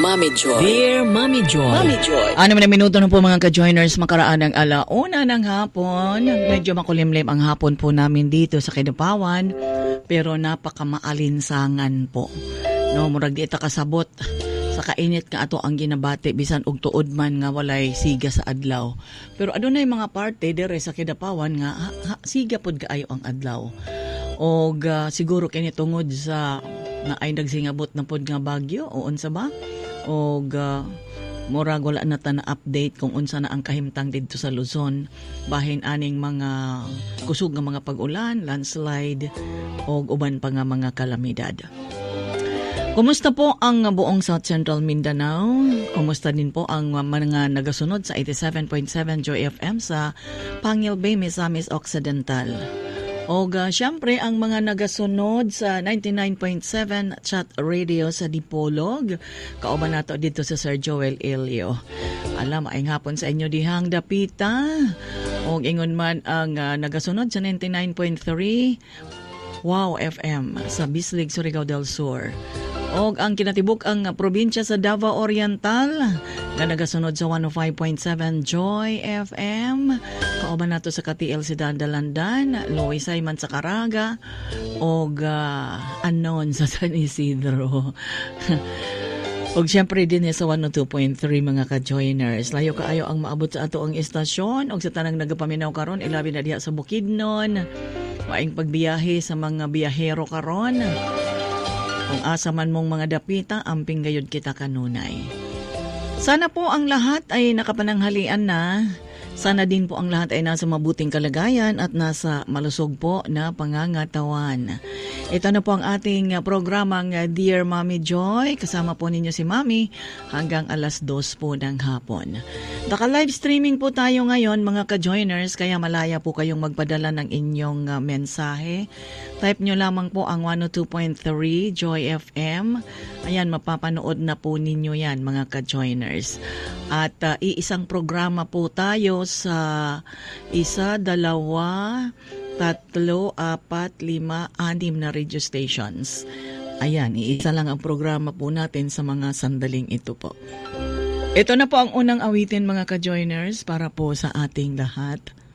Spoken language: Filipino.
Mommy Joy. Dear Mommy Joy. Mommy Joy. 6 na minuto na po mga ka-joiners, makaraan ng alauna ng hapon. Medyo makulimlim ang hapon po namin dito sa Kidapawan, pero napakamaalinsangan po. No, murag di ita kasabot sa kainit ka ato ang ginabati bisan og tuod man nga walay siga sa adlaw. Pero adunay mga parte dire sa Kidapawan nga siga pod kaayo ang adlaw. Og siguro kini tungod sa na ay nagsingabot na pod nga bagyo o unsa ba? Og murag wala na ta na update kung unsa na ang kahimtang didto sa Luzon bahin aning mga kusog nga mga pag-ulan, landslide og uban pa nga mga kalamidad. Kumusta po ang buong South Central Mindanao? Kumusta din po ang mga nagasunod sa 87.7 Joy FM sa Pangil Bay, Misamis Occidental? O siyempre ang mga nagasunod sa 99.7 Chat Radio sa Dipolog. Kauban nato dito sa Sir Joel Elio. Alam, ay hapon sa inyo dihang dapita. O ingon man ang nagasunod sa 99.3 Wow FM sa Bislig, Surigao del Sur. Og ang kinatibuk ang probinsya sa Davao Oriental nga nagasunod sa 105.7 Joy FM. Kauban nato sa Katiel si Dandalandan, Loisay man sa Caraga, og Anon sa San Isidro. Og siyempre din sa 102.3 mga ka-joiners. Layo kaayo ang maabot sa ato ang istasyon og sa tanang nagapaminaw karon ilabi na diha sa Bukidnon. Maing pagbiyahe sa mga biyahero karon. Kung asa man mong mga dapita, amping gayud kita kanunay. Sana po ang lahat ay nakapananghalian na. Sana din po ang lahat ay nasa mabuting kalagayan at nasa malusog po na pangangatawan. Ito na po ang ating programang Dear Mommy Joy. Kasama po ninyo si Mommy hanggang 2:00 po ng hapon. Naka-live streaming po tayo ngayon mga ka-joiners, kaya malaya po kayong magpadala ng inyong mensahe. Type nyo lamang po ang 102.3 Joy FM. Ayan, mapapanood na po ninyo yan mga ka-joiners. At iisang programa po tayo sa 1, 2, 3, 4, 5, 6 na radio stations. Ayan, iisa lang ang programa po natin sa mga sandaling ito po. Ito na po ang unang awitin mga ka-joiners para po sa ating lahat.